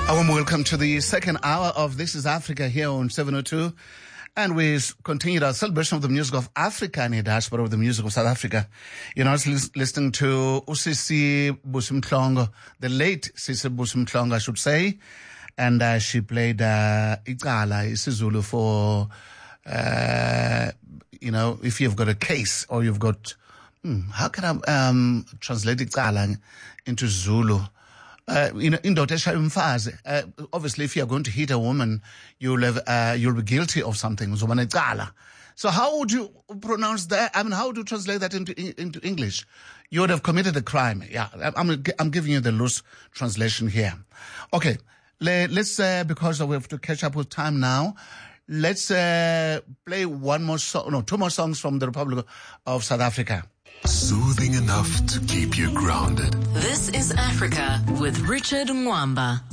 A warm welcome to the second hour of This is Africa here on 702. And we continued our celebration of the music of Africa and the diaspora of the music of South Africa. You know, I was listening to Usisi Busimhlongo, the late Sisi Busimhlongo, I should say. And she played Icala, isiZulu for, you know, if you've got a case or you've got, how can I translate Icala into Zulu? Obviously, if you're going to hit a woman, you'll be guilty of something. So how would you pronounce that? I mean, how would you translate that into English? You would have committed a crime. Yeah, I'm giving you the loose translation here. Okay, let's because we have to catch up with time now. Let's play one more song, no, two more songs from the Republic of South Africa. Soothing enough to keep you grounded. This is Africa with Richard Mwamba.